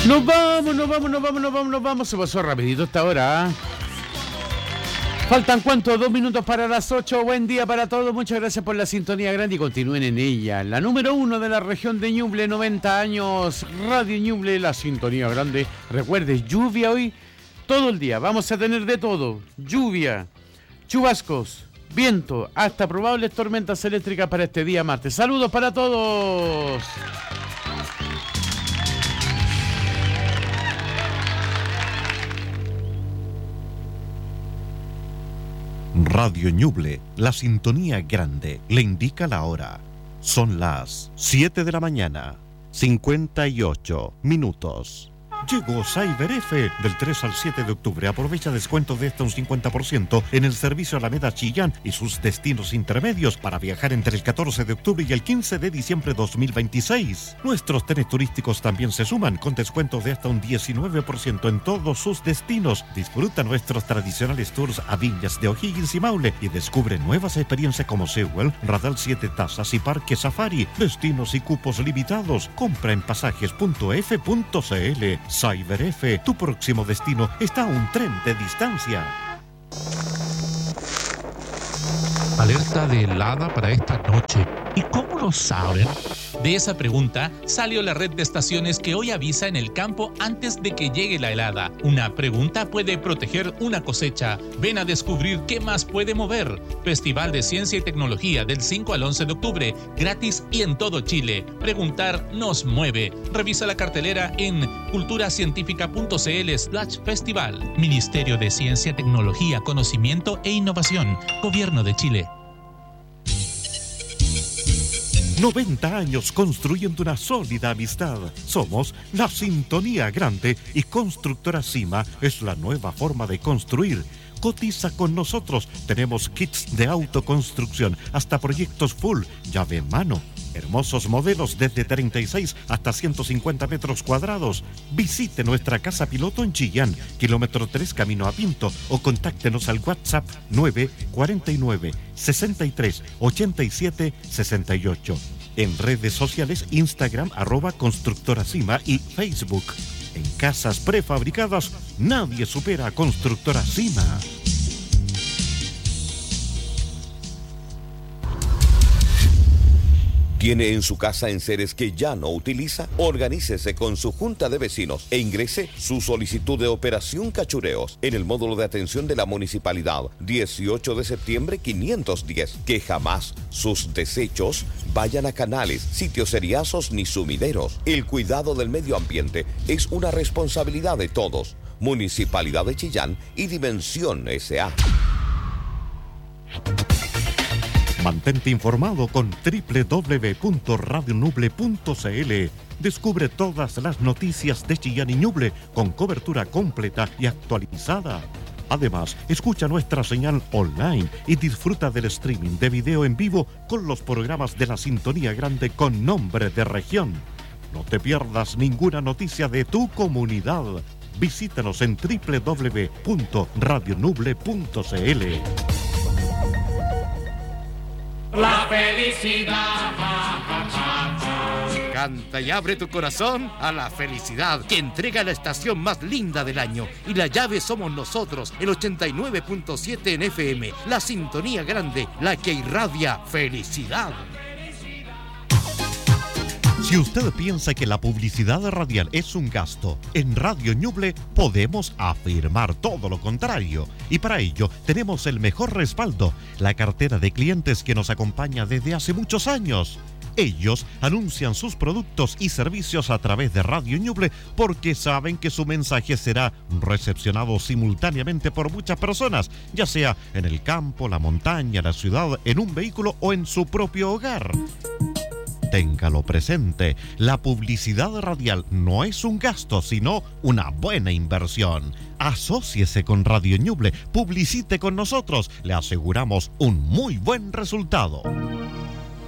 Nos vamos. Se pasó rapidito esta hora. Faltan ¿cuánto? 2 minutos para las 8. Buen día para todos. Muchas gracias por la sintonía grande y continúen en ella. La número 1 de la región de Ñuble, 90 años. Radio Ñuble, la sintonía grande. Recuerde, lluvia hoy todo el día. Vamos a tener de todo. Lluvia, chubascos, viento, hasta probables tormentas eléctricas para este día martes. Saludos para todos. Radio Ñuble, la sintonía grande, le indica la hora. Son las 7 de la mañana, 58 minutos. Llegó Cyber F. Del 3 al 7 de octubre. Aprovecha descuentos de hasta un 50% en el servicio Alameda Chillán y sus destinos intermedios para viajar entre el 14 de octubre y el 15 de diciembre 2026. Nuestros trenes turísticos también se suman con descuentos de hasta un 19% en todos sus destinos. Disfruta nuestros tradicionales tours a Viñas de O'Higgins y Maule y descubre nuevas experiencias como Sewell, Radal 7 Tazas y Parque Safari. Destinos y cupos limitados. Compra en pasajes.f.cl. Cyber F, tu próximo destino está a un tren de distancia. Alerta de helada para esta noche. ¿Y cómo lo saben? De esa pregunta salió la red de estaciones que hoy avisa en el campo antes de que llegue la helada. Una pregunta puede proteger una cosecha. Ven a descubrir qué más puede mover. Festival de Ciencia y Tecnología del 5 al 11 de octubre, gratis y en todo Chile. Preguntar nos mueve. Revisa la cartelera en culturacientifica.cl/festival. Ministerio de Ciencia, Tecnología, Conocimiento e Innovación. Gobierno de Chile. 90 años construyendo una sólida amistad. Somos la sintonía grande y Constructora Cima es la nueva forma de construir. Cotiza con nosotros. Tenemos kits de autoconstrucción hasta proyectos full, llave en mano. Hermosos modelos desde 36 hasta 150 metros cuadrados. Visite nuestra casa piloto en Chillán, kilómetro 3 camino a Pinto, o contáctenos al WhatsApp 949 63 87 68. En redes sociales Instagram @constructoracima y Facebook. En casas prefabricadas, nadie supera a Constructora Cima. ¿Tiene en su casa enseres que ya no utiliza? Organícese con su junta de vecinos e ingrese su solicitud de operación Cachureos en el módulo de atención de la municipalidad 18 de septiembre 510. Que jamás sus desechos vayan a canales, sitios seriazos ni sumideros. El cuidado del medio ambiente es una responsabilidad de todos. Municipalidad de Chillán y Dimensión S.A. Mantente informado con www.radionuble.cl. Descubre todas las noticias de Chillán y Ñuble con cobertura completa y actualizada. Además, escucha nuestra señal online y disfruta del streaming de video en vivo con los programas de la Sintonía Grande con nombre de región. No te pierdas ninguna noticia de tu comunidad. Visítanos en www.radionuble.cl. La felicidad. Canta y abre tu corazón a la felicidad que entrega la estación más linda del año. Y la llave somos nosotros, el 89.7 en FM. La sintonía grande, la que irradia felicidad. Si usted piensa que la publicidad radial es un gasto, en Radio Ñuble podemos afirmar todo lo contrario. Y para ello tenemos el mejor respaldo, la cartera de clientes que nos acompaña desde hace muchos años. Ellos anuncian sus productos y servicios a través de Radio Ñuble porque saben que su mensaje será recepcionado simultáneamente por muchas personas, ya sea en el campo, la montaña, la ciudad, en un vehículo o en su propio hogar. Téngalo presente, la publicidad radial no es un gasto, sino una buena inversión. Asóciese con Radio Ñuble, publicite con nosotros, le aseguramos un muy buen resultado.